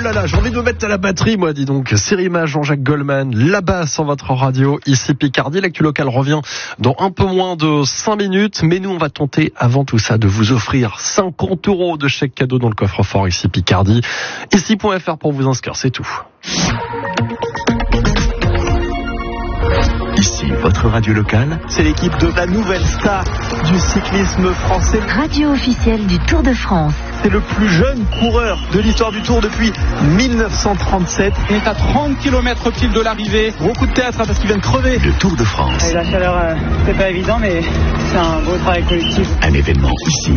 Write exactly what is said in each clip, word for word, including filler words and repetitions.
là là, j'ai envie de me mettre à la batterie, moi, dis donc. Sérima, Jean-Jacques Goldman, là-bas sur votre radio, ici Picardie. L'actu locale revient dans un peu moins de cinq minutes. Mais nous, on va tenter, avant tout ça, de vous offrir cinquante euros de chèque cadeau dans le coffre-fort ici Picardie. Ici point F R pour vous inscrire, c'est tout. Ici, votre radio locale, c'est l'équipe de la nouvelle star du cyclisme français. Radio officielle du Tour de France. C'est le plus jeune coureur de l'histoire du Tour depuis dix-neuf cent trente-sept. Il est à trente kilomètres pile de l'arrivée. Gros coup de théâtre hein, parce qu'il vient de crever. Le Tour de France. Et la chaleur, euh, c'est pas évident, mais c'est un beau travail collectif. Un événement ici.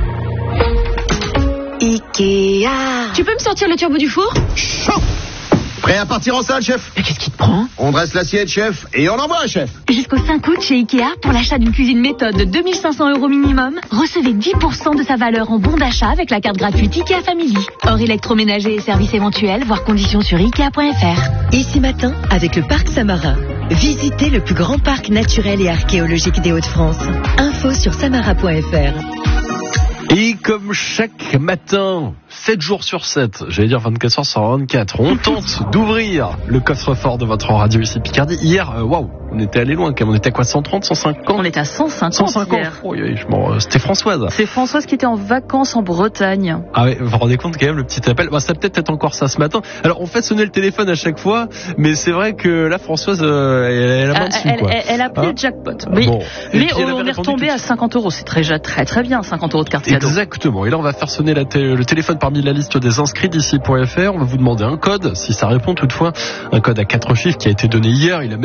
Ikea. Tu peux me sortir le turbo du four ? Chaud. Prêt à partir en salle, chef ? Mais qu'est-ce qui te prend ? On dresse l'assiette, chef, et on envoie, chef. Jusqu'au cinq août chez Ikea, pour l'achat d'une cuisine méthode de deux mille cinq cents euros minimum, recevez dix pour cent de sa valeur en bon d'achat avec la carte gratuite Ikea Family. Hors électroménager et services éventuels, voire conditions sur ikea point F R. Ici matin, avec le parc Samara. Visitez le plus grand parc naturel et archéologique des Hauts-de-France. Info sur samara point F R. Et comme chaque matin, sept jours sur sept, j'allais dire vingt-quatre heures sur vingt-quatre, on tente d'ouvrir le coffre-fort de votre radio ici Picardie. Hier, euh, waouh, on était allé loin quand même. On était à quoi, cent trente, cent cinquante ? On était à cent cinquante, cent cinquante hier. Oh, oui, je m'en... C'était Françoise. C'est Françoise qui était en vacances en Bretagne. Ah oui, vous vous rendez compte quand même le petit appel. Bah, ça peut-être être encore ça ce matin. Alors on fait sonner le téléphone à chaque fois, mais c'est vrai que là Françoise, euh, elle, elle a main dessus, elle, quoi. Elle, elle a pris hein le jackpot. Mais, bon. mais on, on est retombé à cinquante euros. C'est très, très très bien, cinquante euros de carte cadeau. Exactement. Et là on va faire sonner la t- le téléphone parmi la liste des inscrits d'ici point F R. On va vous demander un code, si ça répond toutefois. Un code à quatre chiffres qui a été donné hier. Il a